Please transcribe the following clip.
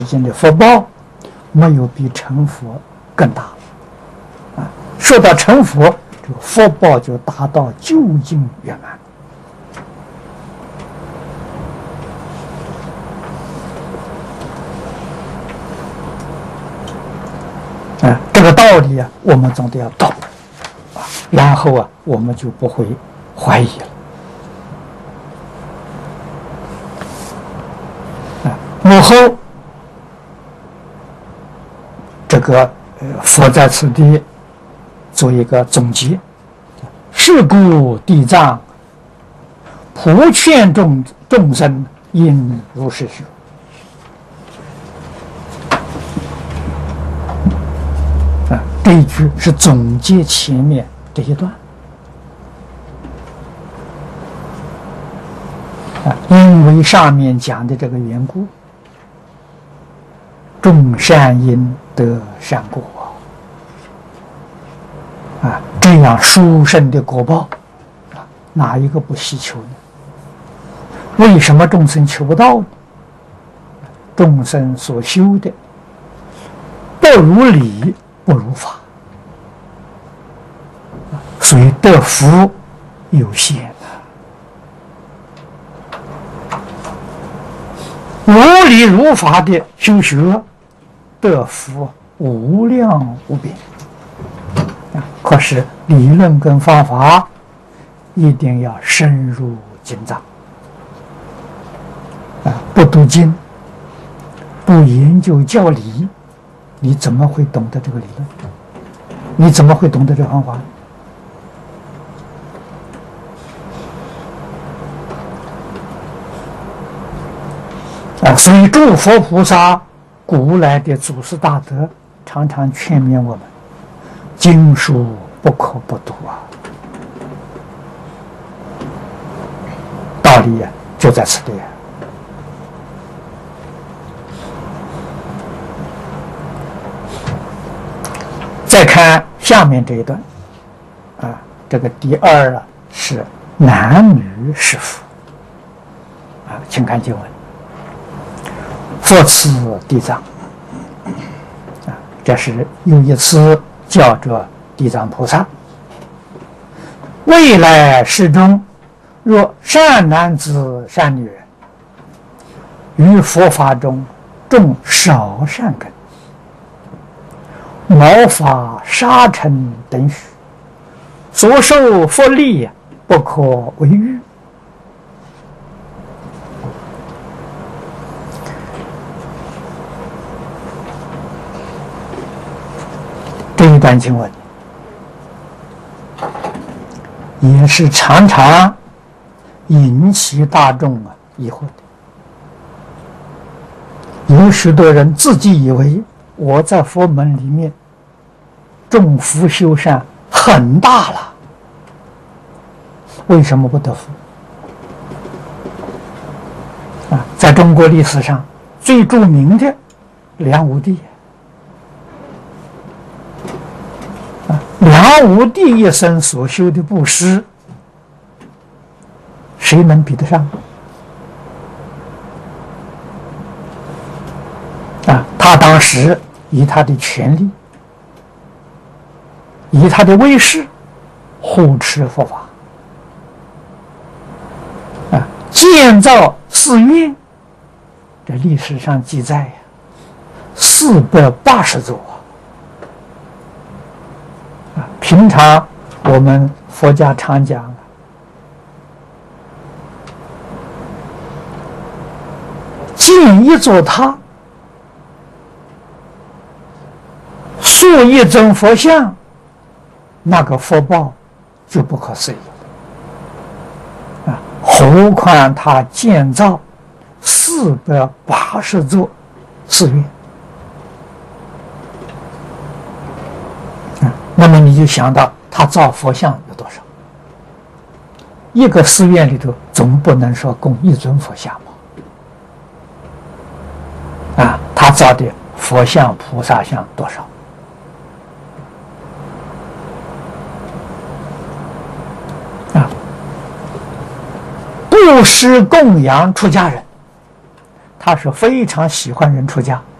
间的福报，没有比成佛更大啊！说到成佛，这个福报就达到究竟圆满。这个道理啊，我们总得要懂啊，然后啊，我们就不会怀疑了。幕后这个佛在此地做一个总结：是故地藏普劝众生应如是学。这一句是总结前面这一段因为上面讲的这个缘故，种善因得善果这样殊胜的果报哪一个不希求呢？为什么众生求不到呢？众生所修的不如理，不如法，所以得福有限无理如法的修学，得福无量无边可是理论跟方法一定要深入经藏不读经，不研究教理，你怎么会懂得这个理论？你怎么会懂得这个方法？所以诸佛菩萨古来的祖师大德常常劝勉我们，经书不可不读道理就在此地再看下面这一段这个第二是男女是福请看经文。佛赐地藏这是又一次叫着地藏菩萨。未来世中，若善男子善女人，于佛法中种少善根，毛发沙尘等许，所受福利不可为喻。这一段经文也是常常引起大众疑惑的。有许多人自己以为我在佛门里面种福修善很大了，为什么不得福？在中国历史上最著名的梁武帝梁武帝一生所修的布施，谁能比得上？他当时以他的权力，以他的威势护持佛法，建造寺院，这历史上记载480座。平常我们佛家常讲建一座塔，塑一尊佛像，那个福报就不可思议何况他建造480座寺院那么你就想到他造佛像有多少？一个寺院里头总不能说供一尊佛像吧？他造的佛像、菩萨像多少？布施供养出家人， 他是非常喜欢人出家。